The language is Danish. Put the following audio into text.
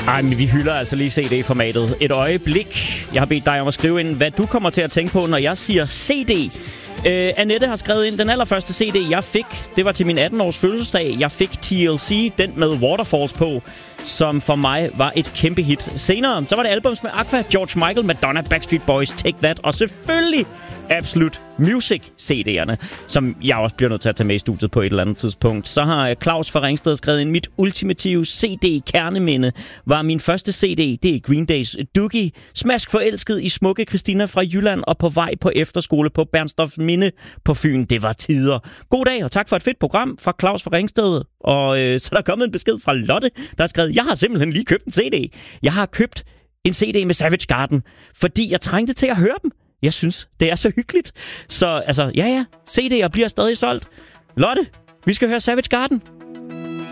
Ej, men vi hylder altså lige CD-formatet. Et øjeblik. Jeg har bedt dig om at skrive ind, hvad du kommer til at tænke på, når jeg siger CD. Annette har skrevet ind, den allerførste CD, jeg fik, det var til min 18-års fødselsdag. Jeg fik TLC, den med Waterfalls på, som for mig var et kæmpe hit. Senere, så var det albums med Aqua, George Michael, Madonna, Backstreet Boys, Take That, og selvfølgelig Absolute Music CD'erne, som jeg også bliver nødt til at tage med i studiet på et eller andet tidspunkt. Så har Claus fra Ringsted skrevet ind, mit ultimative CD-kerneminde var min første CD. Det er Green Days Doogie. Smask forelsket i smukke Christina fra Jylland og på vej på efterskole på Bernstorff Minde på Fyn. Det var tider. God dag, og tak for et fedt program fra Claus fra Ringsted. Og så er der kommet en besked fra Lotte, der har skrevet, jeg har simpelthen lige købt en CD. Jeg har købt en CD med Savage Garden, fordi jeg trængte til at høre dem. Jeg synes, det er så hyggeligt. Så altså, ja, CD'er bliver stadig solgt. Lotte, vi skal høre Savage Garden.